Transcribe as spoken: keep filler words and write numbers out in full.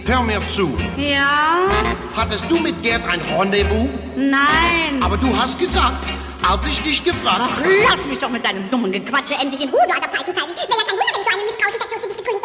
hör mir zu. Ja? Hattest du mit Gerd ein Rendezvous? Nein. Aber du hast gesagt, als ich dich gefragt Ach, lass mich doch mit deinem dummen Gequatsche endlich in Ruhe, du alter Pfeifenteil. Wäre ja kein Wunder, wenn ich so eine misstrauische Steckdose für dich begründet